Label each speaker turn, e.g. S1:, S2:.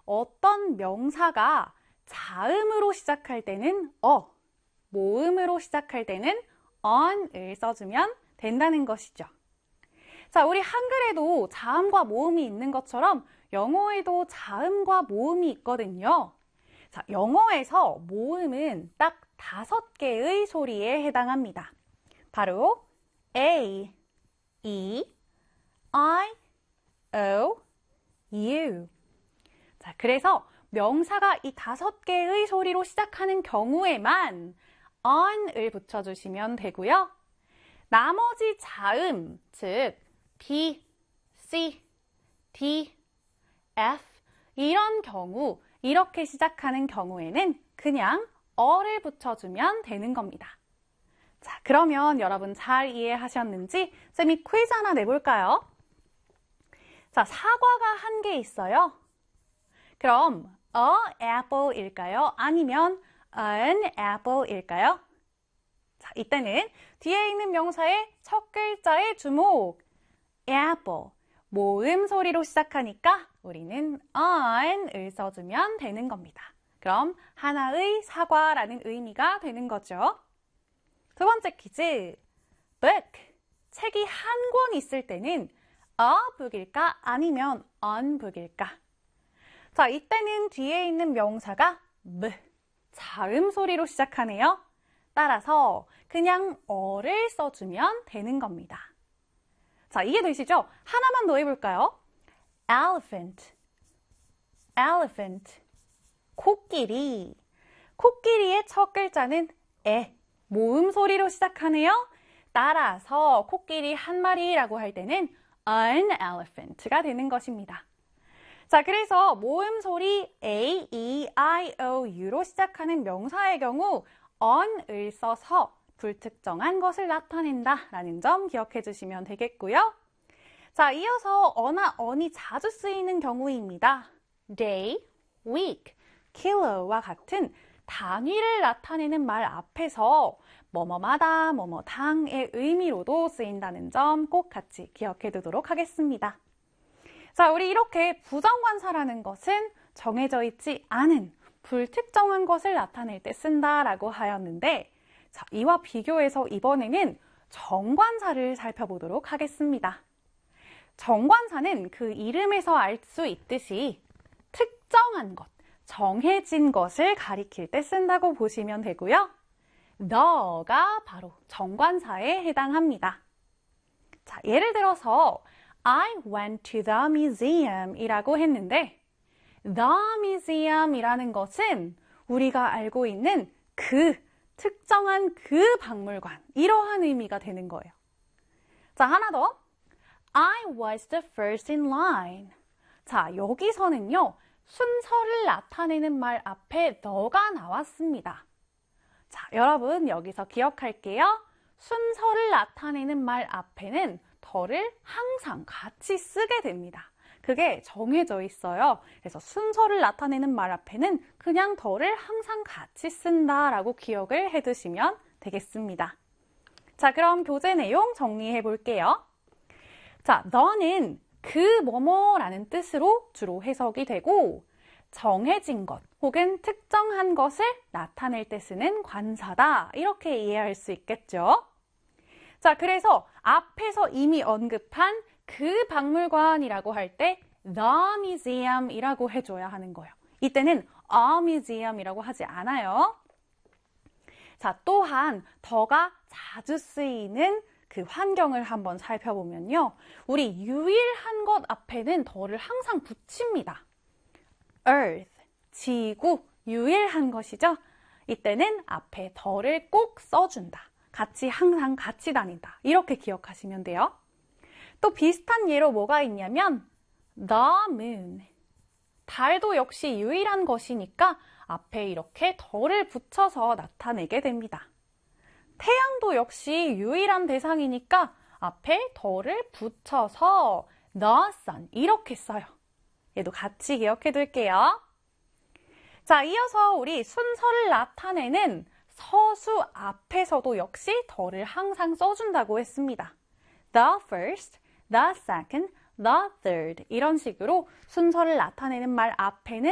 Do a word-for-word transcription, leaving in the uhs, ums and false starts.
S1: 어떤 명사가 자음으로 시작할 때는 어, 모음으로 시작할 때는 on을 써주면 된다는 것이죠. 자, 우리 한글에도 자음과 모음이 있는 것처럼 영어에도 자음과 모음이 있거든요. 자, 영어에서 모음은 딱 다섯 개의 소리에 해당합니다. 바로 A, E, I, O, U. 자, 그래서 명사가 이 다섯 개의 소리로 시작하는 경우에만 on을 붙여주시면 되고요. 나머지 자음, 즉 B, C, D, F 이런 경우, 이렇게 시작하는 경우에는 그냥 어를 붙여주면 되는 겁니다. 자, 그러면 여러분 잘 이해하셨는지 쌤이 퀴즈 하나 내볼까요? 자, 사과가 한 개 있어요. 그럼 a apple일까요? 아니면 an apple일까요? 자, 이때는 뒤에 있는 명사의 첫 글자의 주목. apple, 모음 소리로 시작하니까 우리는 an을 써주면 되는 겁니다. 그럼 하나의 사과라는 의미가 되는 거죠. 두 번째 퀴즈. book, 책이 한 권 있을 때는 a book일까? 아니면 an book일까? 자, 이때는 뒤에 있는 명사가 b, 자음 소리로 시작하네요. 따라서 그냥 어를 써주면 되는 겁니다. 자, 이해되시죠? 하나만 더 해볼까요? elephant, elephant, 코끼리. 코끼리의 첫 글자는 에, 모음 소리로 시작하네요. 따라서 코끼리 한 마리라고 할 때는 an elephant가 되는 것입니다. 자, 그래서 모음 소리 A, E, I, O, U로 시작하는 명사의 경우 on을 써서 불특정한 것을 나타낸다 라는 점 기억해 주시면 되겠고요. 자, 이어서 어나 on이 자주 쓰이는 경우입니다. day, week, kilo와 같은 단위를 나타내는 말 앞에서 뭐뭐마다, 뭐뭐당의 의미로도 쓰인다는 점 꼭 같이 기억해 두도록 하겠습니다. 자, 우리 이렇게 부정관사라는 것은 정해져 있지 않은 불특정한 것을 나타낼 때 쓴다라고 하였는데, 자, 이와 비교해서 이번에는 정관사를 살펴보도록 하겠습니다. 정관사는 그 이름에서 알 수 있듯이 특정한 것, 정해진 것을 가리킬 때 쓴다고 보시면 되고요. the가 바로 정관사에 해당합니다. 자, 예를 들어서 I went to the museum 이라고 했는데 the museum 이라는 것은 우리가 알고 있는 그 특정한 그 박물관, 이러한 의미가 되는 거예요. 자, 하나 더. I was the first in line. 자, 여기서는요, 순서를 나타내는 말 앞에 the가 나왔습니다. 자, 여러분 여기서 기억할게요. 순서를 나타내는 말 앞에는 the를 항상 같이 쓰게 됩니다. 그게 정해져 있어요. 그래서 순서를 나타내는 말 앞에는 그냥 the를 항상 같이 쓴다라고 기억을 해두시면 되겠습니다. 자, 그럼 교재 내용 정리해 볼게요. 자, the는 그 뭐뭐라는 뜻으로 주로 해석이 되고 정해진 것 혹은 특정한 것을 나타낼 때 쓰는 관사다. 이렇게 이해할 수 있겠죠? 자, 그래서 앞에서 이미 언급한 그 박물관이라고 할 때 the museum 이라고 해줘야 하는 거예요. 이때는 a museum 이라고 하지 않아요. 자, 또한 the가 자주 쓰이는 그 환경을 한번 살펴보면요. 우리 유일한 것 앞에는 the를 항상 붙입니다. earth, 지구, 유일한 것이죠. 이때는 앞에 the를 꼭 써준다. 같이 항상 같이 다닌다. 이렇게 기억하시면 돼요. 또 비슷한 예로 뭐가 있냐면 the moon, 달도 역시 유일한 것이니까 앞에 이렇게 the를 붙여서 나타내게 됩니다. 태양도 역시 유일한 대상이니까 앞에 the를 붙여서 the sun 이렇게 써요. 얘도 같이 기억해 둘게요. 자, 이어서 우리 순서를 나타내는 서수 앞에서도 역시 the를 항상 써준다고 했습니다. the first, the second, the third 이런 식으로 순서를 나타내는 말 앞에는